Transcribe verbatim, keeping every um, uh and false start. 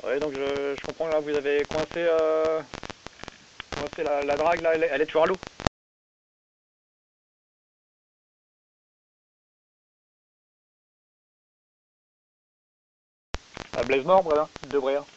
Ouais, donc je, je comprends là, vous avez coincé, euh, coincé la, la drague là, elle, est- elle est toujours à l'eau. À Blaise-Mort, voilà, de Bréa.